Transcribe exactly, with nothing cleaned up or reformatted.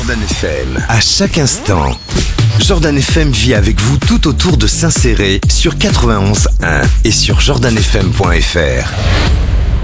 Jordan F M. À chaque instant, Jordan F M vit avec vous tout autour de Saint-Céré sur quatre-vingt-onze point un et sur jordan f m point f r.